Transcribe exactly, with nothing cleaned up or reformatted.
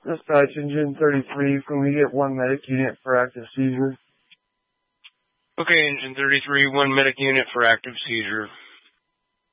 Dispatch Engine thirty-three, can we get one medic unit for active seizure? Okay, Engine thirty-three, one medic unit for active seizure.